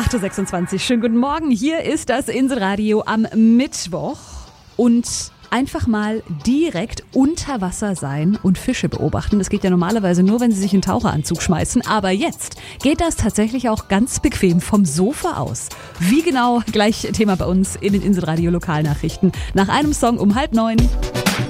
8.26 Uhr, schönen guten Morgen. Hier ist das Inselradio am Mittwoch und einfach mal direkt unter Wasser sein und Fische beobachten. Das geht ja normalerweise nur, wenn Sie sich einen Taucheranzug schmeißen. Aber jetzt geht das tatsächlich auch ganz bequem vom Sofa aus. Wie genau? Gleich Thema bei uns in den Inselradio Lokalnachrichten. Nach einem Song um 8:30.